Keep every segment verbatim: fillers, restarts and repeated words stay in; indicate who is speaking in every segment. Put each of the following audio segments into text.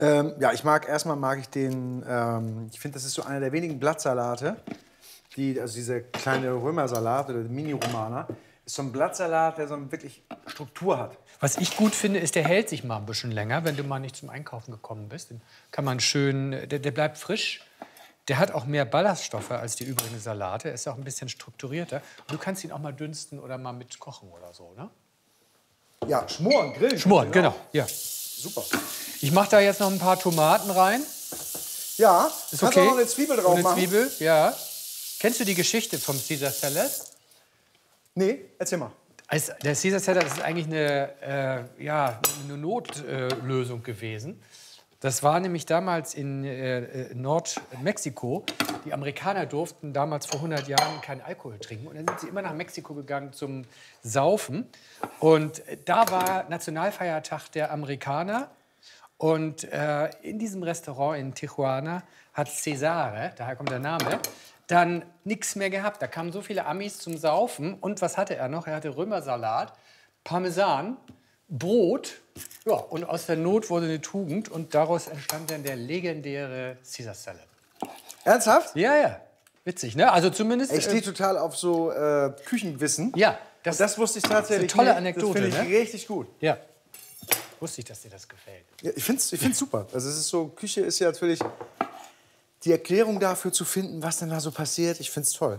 Speaker 1: Ähm, ja, ich mag, erstmal mag ich den, ähm, ich finde, das ist so einer der wenigen Blattsalate, die, also dieser kleine Römersalat oder Mini-Romaner, ist so ein Blattsalat, der so eine wirklich Struktur hat.
Speaker 2: Was ich gut finde, ist, der hält sich mal ein bisschen länger, wenn du mal nicht zum Einkaufen gekommen bist. Den kann man schön, der, der bleibt frisch. Der hat auch mehr Ballaststoffe als die übrigen Salate. Er ist auch ein bisschen strukturierter. Und du kannst ihn auch mal dünsten oder mal mit kochen oder so, ne?
Speaker 1: Ja, schmoren, grillen.
Speaker 2: Schmoren, genau. Ja.
Speaker 1: Super.
Speaker 2: Ich mache da jetzt noch ein paar Tomaten rein.
Speaker 1: Ja,
Speaker 2: Ist
Speaker 1: kannst
Speaker 2: okay.
Speaker 1: auch noch eine Zwiebel drauf
Speaker 2: Und eine
Speaker 1: machen.
Speaker 2: Zwiebel, ja. Kennst du die Geschichte vom Caesar Salad?
Speaker 1: Nee, erzähl mal.
Speaker 2: Also der Caesar Salad ist eigentlich eine, äh, ja, eine Notlösung äh, gewesen. Das war nämlich damals in äh, Nordmexiko. Die Amerikaner durften damals vor hundert Jahren keinen Alkohol trinken. Und dann sind sie immer nach Mexiko gegangen zum Saufen. Und da war Nationalfeiertag der Amerikaner. Und äh, in diesem Restaurant in Tijuana hat Cesare, daher kommt der Name, dann nichts mehr gehabt. Da kamen so viele Amis zum Saufen. Und was hatte er noch? Er hatte Römersalat, Parmesan, Brot. Ja, und aus der Not wurde eine Tugend. Und daraus entstand dann der legendäre Caesar Salad.
Speaker 1: Ernsthaft?
Speaker 2: Ja, ja. Witzig, ne? Also zumindest...
Speaker 1: Ich stehe total auf so äh, Küchenwissen.
Speaker 2: Ja. Das,
Speaker 1: das wusste ich tatsächlich.
Speaker 2: Das ist eine tolle
Speaker 1: nicht.
Speaker 2: Anekdote,
Speaker 1: Das finde ich
Speaker 2: ne?
Speaker 1: richtig gut.
Speaker 2: Ja. Wusste ich, dass dir das gefällt.
Speaker 1: Ja, ich finde es ich find's super. Also es ist so, Küche ist ja natürlich die Erklärung dafür zu finden, was denn da so passiert. Ich finde es toll.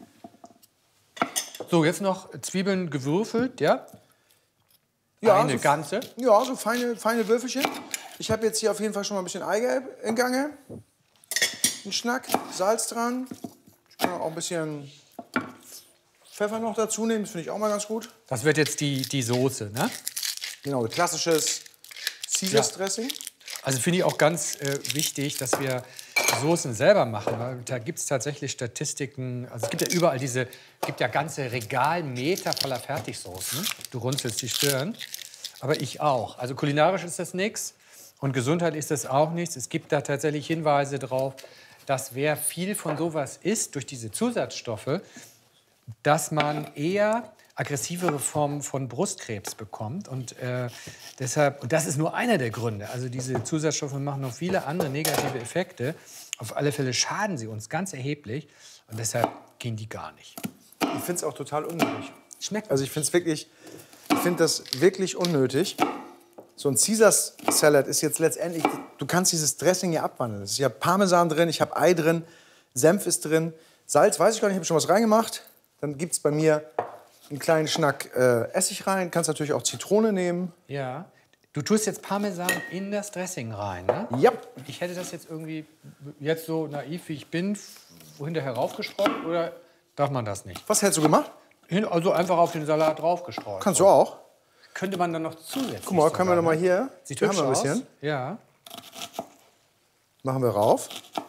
Speaker 2: So, jetzt noch Zwiebeln gewürfelt, ja?
Speaker 1: Ja,
Speaker 2: Eine
Speaker 1: so,
Speaker 2: ganze.
Speaker 1: Ja, so feine, feine Würfelchen. Ich habe jetzt hier auf jeden Fall schon mal ein bisschen Eigelb in Gange. Ein Schnack, Salz dran. Ich kann auch ein bisschen Pfeffer noch dazu nehmen, das finde ich auch mal ganz gut.
Speaker 2: Das wird jetzt die, die Soße, ne?
Speaker 1: Genau, klassisches Caesars Dressing.
Speaker 2: Also finde ich auch ganz äh, wichtig, dass wir Soßen selber machen. Weil da gibt es tatsächlich Statistiken. Also es gibt ja überall diese, gibt ja ganze Regalmeter voller Fertigsoßen. Du runzelst die Stirn. Aber ich auch. Also kulinarisch ist das nichts und gesundheitlich ist das auch nichts. Es gibt da tatsächlich Hinweise drauf, dass wer viel von sowas isst, durch diese Zusatzstoffe, dass man eher aggressivere Formen von Brustkrebs bekommt. Und äh, deshalb, und das ist nur einer der Gründe. Also diese Zusatzstoffe machen noch viele andere negative Effekte. Auf alle Fälle schaden sie uns ganz erheblich. Und deshalb gehen die gar nicht.
Speaker 1: Ich finde es auch total unnötig.
Speaker 2: Schmeckt.
Speaker 1: Also ich finde es wirklich, ich finde das wirklich unnötig. So ein Caesars Salad ist jetzt letztendlich, du kannst dieses Dressing hier abwandeln. Ich habe Parmesan drin, ich habe Ei drin, Senf ist drin, Salz, weiß ich gar nicht, ich habe schon was reingemacht. Dann gibt es bei mir einen kleinen Schnack äh, Essig rein. Kannst natürlich auch Zitrone nehmen.
Speaker 2: Ja. Du tust jetzt Parmesan in das Dressing rein, ne?
Speaker 1: Ja.
Speaker 2: Ich hätte das jetzt irgendwie, jetzt so naiv wie ich bin, hinterher raufgestreut oder darf man das nicht?
Speaker 1: Was hättest du gemacht?
Speaker 2: Also einfach auf den Salat draufgestreut.
Speaker 1: Kannst du auch.
Speaker 2: Könnte man dann noch zusätzlich.
Speaker 1: Guck mal, können wir noch mal hier.
Speaker 2: Sieht
Speaker 1: hier
Speaker 2: hübsch
Speaker 1: haben wir ein
Speaker 2: aus.
Speaker 1: bisschen.
Speaker 2: Ja.
Speaker 1: Machen wir rauf.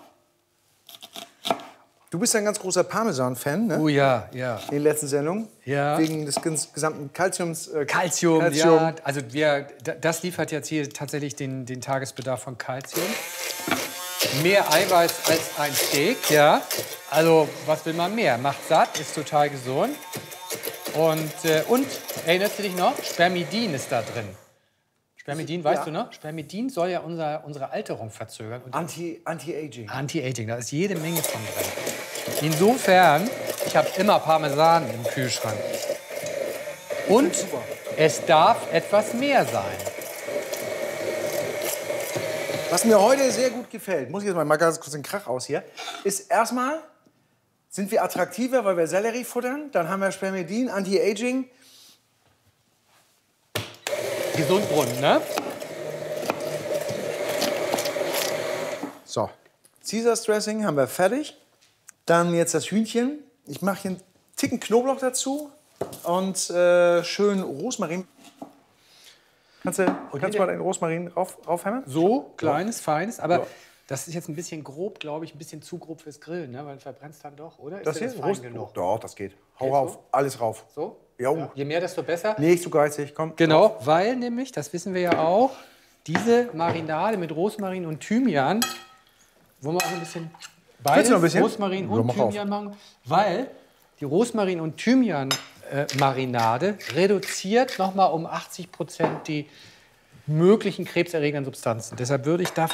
Speaker 1: Du bist ja ein ganz großer Parmesan-Fan, ne?
Speaker 2: Oh ja, ja.
Speaker 1: In den letzten Sendungen.
Speaker 2: Ja.
Speaker 1: Wegen des ges- gesamten Calciums. Äh,
Speaker 2: Calcium,
Speaker 1: Calcium.
Speaker 2: ja. Also wir, das liefert jetzt hier tatsächlich den, den Tagesbedarf von Calcium. Mehr Eiweiß als ein Steak, ja. Also was will man mehr? Macht satt, ist total gesund. Und, äh, und erinnerst du dich noch? Spermidin ist da drin. Spermidin, weißt
Speaker 1: Ja.
Speaker 2: du noch? Spermidin soll ja unser, unsere Alterung verzögern. Und
Speaker 1: Anti, Anti-Aging.
Speaker 2: Anti-Aging, da ist jede Menge von drin. Insofern, ich habe immer Parmesan im Kühlschrank. Und es darf etwas mehr sein.
Speaker 1: Was mir heute sehr gut gefällt, muss ich jetzt mal, mal ganz kurz den Krach aus hier, ist erstmal sind wir attraktiver, weil wir Sellerie futtern. Dann haben wir Spermidin, Anti-Aging.
Speaker 2: Gesundbrunnen, ne?
Speaker 1: So, Caesars Dressing haben wir fertig. Dann jetzt das Hühnchen. Ich mache hier einen Ticken Knoblauch dazu und äh, schön Rosmarin. Kannst du, kannst du mal den Rosmarin rauf, raufhämmern?
Speaker 2: So, kleines, feines, aber
Speaker 1: Ja.
Speaker 2: das ist jetzt ein bisschen grob, glaube ich, ein bisschen zu grob fürs Grillen, ne? Weil verbrennst dann doch, oder? Ist
Speaker 1: Das
Speaker 2: dir
Speaker 1: hier
Speaker 2: das
Speaker 1: ist
Speaker 2: fein
Speaker 1: Rost.
Speaker 2: genug?
Speaker 1: Doch, das geht. Hau
Speaker 2: Geht
Speaker 1: rauf,
Speaker 2: so?
Speaker 1: alles rauf.
Speaker 2: So?
Speaker 1: Jo.
Speaker 2: Ja. Je mehr, desto besser.
Speaker 1: Nicht zu geizig, komm.
Speaker 2: Genau, weil nämlich, das wissen wir ja auch, diese Marinade mit Rosmarin und Thymian, wollen wir auch ein bisschen beides,
Speaker 1: noch ein bisschen?
Speaker 2: Rosmarin
Speaker 1: Ja,
Speaker 2: und
Speaker 1: mach auf.
Speaker 2: Thymian machen, weil die Rosmarin- und Thymian-Marinade reduziert nochmal um achtzig Prozent die möglichen krebserregenden Substanzen. Deshalb würde ich davon